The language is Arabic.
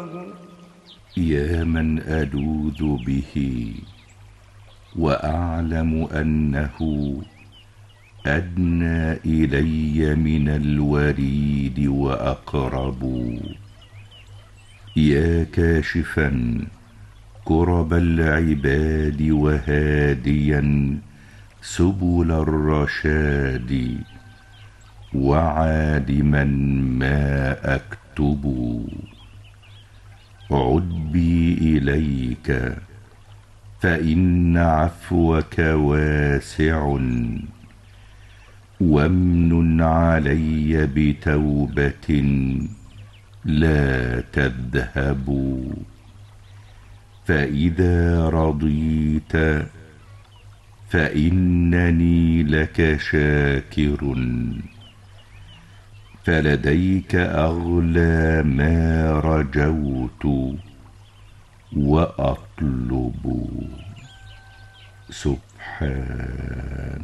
يا من ألوذ به وأعلم أنه أدنى إلي من الوريد وأقرب، يا كاشفا كرب العباد وهاديا سبل الرشاد، وعالما ما أكتب، عد بي إليك فإن عفوك واسع، وامنن علي بتوبة لا تذهب، فإذا رضيت فإنني لك شاكر، فلديك أغلى ما رجوت وأطلب. سبحان